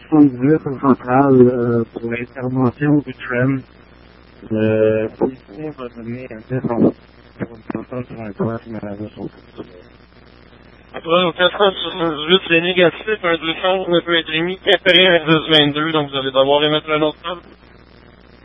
278 en centrale pour l'intervention du tram. Le policier va donner un 10 pour une personne sur un toit qui maladie sur le Après, au 478, c'est négatif, un 200 ne peut être émis qu'après un 1022, donc vous allez devoir émettre un autre table.